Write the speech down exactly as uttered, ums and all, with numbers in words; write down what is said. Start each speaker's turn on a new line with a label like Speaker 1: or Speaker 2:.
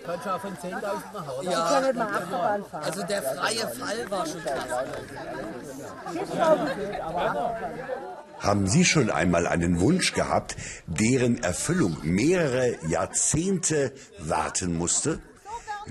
Speaker 1: Kannst du auch von zehntausend machen, oder?
Speaker 2: Ja, also der freie Fall war schon krass.
Speaker 3: Haben Sie schon einmal einen Wunsch gehabt, deren Erfüllung mehrere Jahrzehnte warten musste?